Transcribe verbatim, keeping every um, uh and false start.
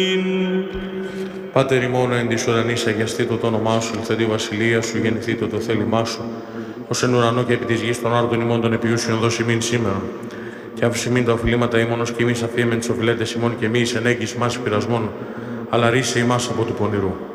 Πάτερ ημών εν της ουρανής, αγιαστήτω το όνομά σου, ελθετή βασιλεία σου, γεννηθήτω το θέλημά σου, ως εν ουρανό και επί της γης των άρτων ημών των επιούσιων δώσει μην σήμερα. Και άφησε μην τα οφειλήματα ημών, ως και εμείς αφήμεν τις οφειλέτες ημών, και εμείς εν έγκυς μας πειρασμών, αλλά ρίσε ημάς από του πονηρού.